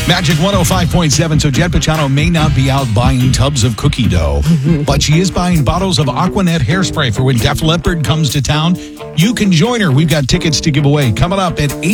Magic 105.7. So Jet Pachano may not be out buying tubs of cookie dough, but she is buying bottles of Aquanet hairspray for when Def Leppard comes to town. You can join her. We've got tickets to give away coming up at 8.